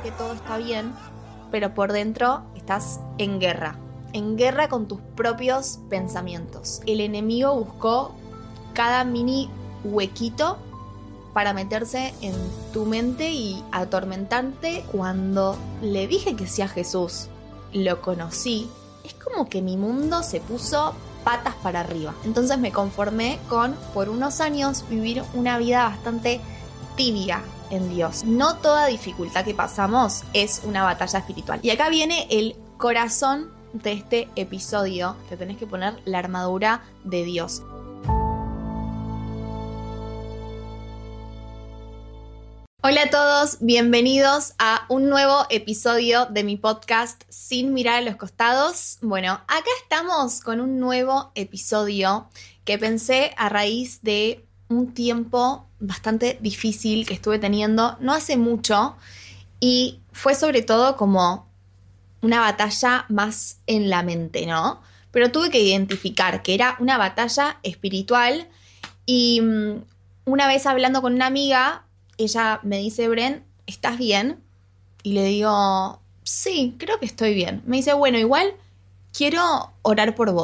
que todo está bien, pero por dentro estás en guerra con tus propios pensamientos. El enemigo buscó cada mini huequito para meterse en tu mente y atormentarte. Cuando le dije que sí a Jesús, lo conocí, es como que mi mundo se puso patas para arriba. Entonces me conformé con, por unos años, vivir una vida bastante tibia en Dios. No toda dificultad que pasamos es una batalla espiritual. Y acá viene el corazón de este episodio. Te tenés que poner la armadura de Dios. Hola a todos, bienvenidos a un nuevo episodio de mi podcast Sin mirar a los costados. Bueno, acá estamos con un nuevo episodio que pensé a raíz de un tiempo bastante difícil que estuve teniendo no hace mucho, y fue sobre todo como una batalla más en la mente, ¿no? Pero tuve que identificar que era una batalla espiritual y una vez hablando con una amiga, ella me dice, Bren, ¿estás bien? Y le digo, sí, creo que estoy bien. Me dice, bueno, igual quiero orar por vos.